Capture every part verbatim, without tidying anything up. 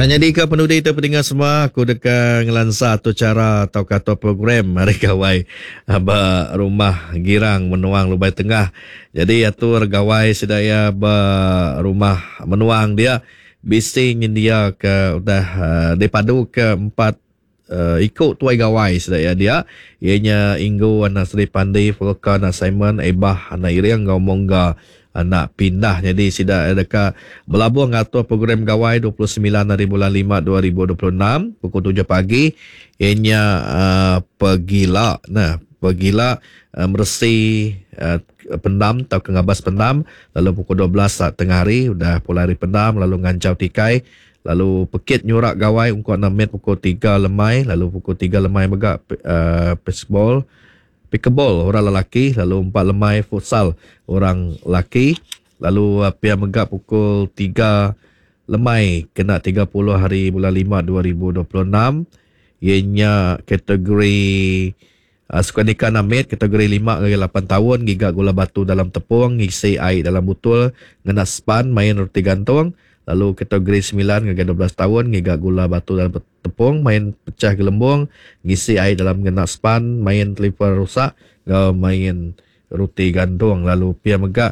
Ah, jadi ke penudi kita pendengar semua, aku dekat ngelansa tu cara atau kata program mari gawai ba rumah girang menuang Lubai Tengah. Jadi atur gawai sedaya ba rumah menuang dia bising dia ke udah uh, dipadu ke empat uh, ikut tuai gawai sedaya dia ianya Inggu anak Sri Pandi Fulkan assignment Ebah anak Iriang ngomong ga nak pindah. Jadi sida adakah berlabuh ngatur program gawai dua puluh sembilan hari bulan lima dua ribu dua puluh enam pukul tujuh pagi ianya uh, pegila nah pegila uh, meresih uh, pendam atau kengabas pendam, lalu pukul dua belas saat tengah hari udah pulai hari pendam, lalu ngancau tikai, lalu pekit nyurak gawai ungkut enam minit pukul tiga lemai, lalu pukul tiga lemai megak uh, baseball pickleball orang lelaki, lalu empat lemai futsal orang lelaki, lalu uh, pihak megak pukul tiga lemai kena tiga puluh hari bulan lima dua ribu dua puluh enam ianya kategori uh, sukanika enam minit, kategori lima hingga lapan tahun gigak gula batu dalam tepung, ngisi air dalam botol, ngena span main roti gantung, lalu kategori sembilan hingga dua belas tahun gigak gula batu dalam tepung, main pecah gelembung, ngisi air dalam ngena span, main telipar rusak, ngau main roti gantung. Lalu pia megak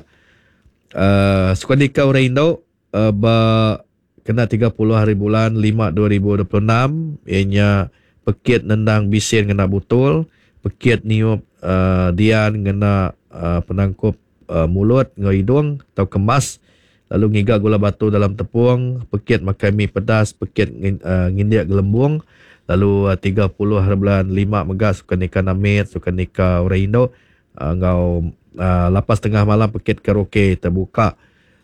uh, sukanika orang Indo uh, ba kena tiga puluh hari bulan lima dua ribu dua puluh enam ianya pekit nendang bisir ngena botol, pekit niup uh, dian ngena uh, penangkup uh, mulut ngau hidung atau kemas, lalu ngigak gula batu dalam tepung, pekit makan mi pedas, pekit uh, ngindiak gelembung, lalu uh, tiga puluh hari bulan lima megak sukanika namit, sukanika orang Indo uh, ngau uh, lapas tengah malam pekit karaoke terbuka,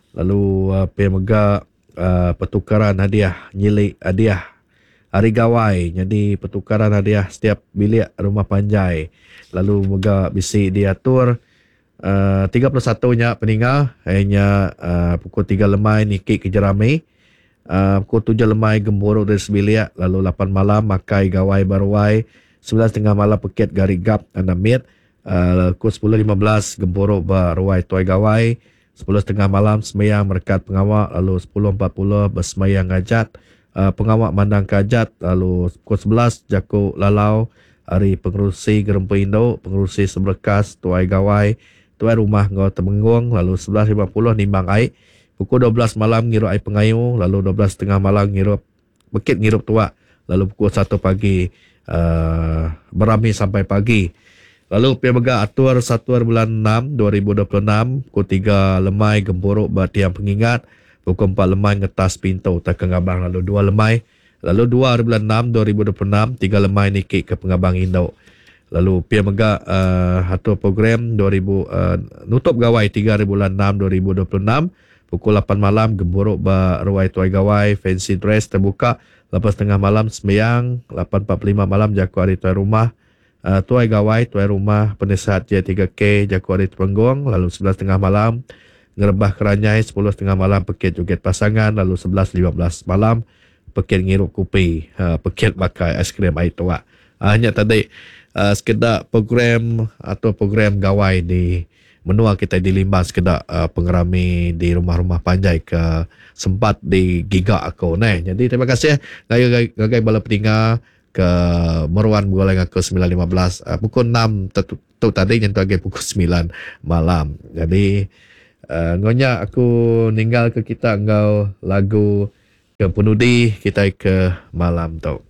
lalu uh, pe megak uh, pertukaran hadiah nyilik hadiah hari gawai, jadi pertukaran hadiah setiap bilik rumah panjai, lalu megak bisi diatur Uh, tiga puluh satu nya peninggal hanya uh, pukul tiga lemai nikik ke jerami, uh, pukul tujuh lemai gemborok dari sebiliak, lalu lapan malam makai gawai baruai, sebelas tengah malam pekit garigap anamit, uh, pukul sepuluh lima belas gemborok baruai tuai gawai, sepuluh tengah malam semayang merkat pengawak, lalu sepuluh empat puluh bersemayang ngajat, uh, pengawak mandang kajat, lalu pukul sebelas jaku lalau hari pengerusi Gerempa Indo, pengerusi seberkas tuai gawai tuai rumah ngau Temenggung, lalu sebelas lima puluh nimbang air, pukul dua belas malam ngirup air pengayu, lalu dua belas tengah malam ngirup bekit ngirup tuak, lalu pukul satu pagi uh, berami sampai pagi. Lalu pihak megak atur satu bulan enam dua ribu dua puluh enam pukul tiga lemai gemborok batiang pengingat, pukul empat lemai ngetas pintu tak kengabang, lalu dua lemai, lalu dua bulan enam dua ribu dua puluh enam tiga lemai nikik ke pengabang Indo. Lalu pihak megak uh, atur program dua ribu uh, nutup gawai tiga bulan enam dua ribu dua puluh enam pukul lapan malam gemborok ba ruai tuai gawai fancy dress terbuka, lepas tengah malam sembayang, lapan empat puluh lima malam jaku hari tuai rumah uh, tuai gawai tuai rumah penasihat J tiga K jaku hari Temenggung, lalu sebelas tengah malam ngerebah keranyai, sepuluh tengah malam pekit joget pasangan, lalu sebelas lima belas malam pekit ngirup kopi, uh, pekit makai aiskrim air tuak. Uh, hanya tadi Uh, sekedar program atau program gawai di menua kita di Limbas, sekedar uh, pengerami di rumah-rumah panjai ke sempat di gigak aku nah. Jadi terima kasih gagai gagai bala pendengar ke meruan goleng aku sembilan lima belas uh, pukul enam tu tadi yang tu pukul sembilan malam. Jadi uh, ngonya aku ninggal ke kita engau lagu ke penudi kita ke malam tu.